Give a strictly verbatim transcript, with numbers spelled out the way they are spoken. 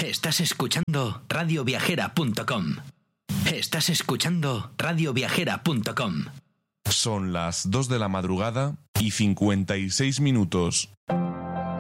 Estás escuchando radio viajera punto com. Estás escuchando radio viajera punto com. Son las dos de la madrugada y cincuenta y seis minutos.